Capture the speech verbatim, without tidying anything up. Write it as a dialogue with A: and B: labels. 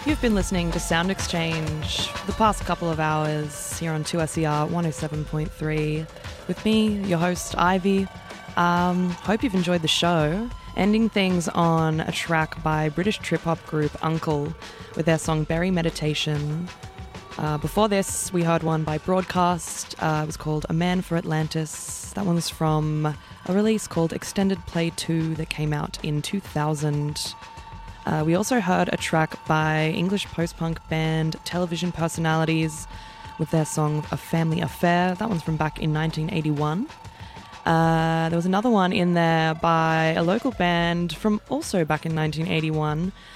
A: You've been listening to Sound Exchange for the past couple of hours here on two S E R one oh seven point three with me, your host, Ivy. Um, hope you've enjoyed the show. Ending things on a track by British trip-hop group Uncle with their song Berry Meditation. Uh, before this, we heard one by Broadcast. Uh, it was called A Man for Atlantis. That one was from a release called Extended Play two that came out in two thousand. Uh, we also heard a track by English post-punk band Television Personalities with their song A Family Affair. That one's from back in nineteen eighty-one. Uh, there was another one in there by a local band from also back in nineteen eighty-one